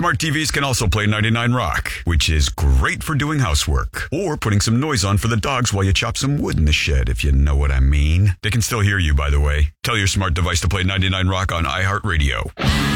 Smart TVs can also play 99 Rock, which is great for doing housework or putting some noise on for the dogs while you chop some wood in the shed, if you know what I mean. They can still hear you, by the way. Tell your smart device to play 99 Rock on iHeartRadio.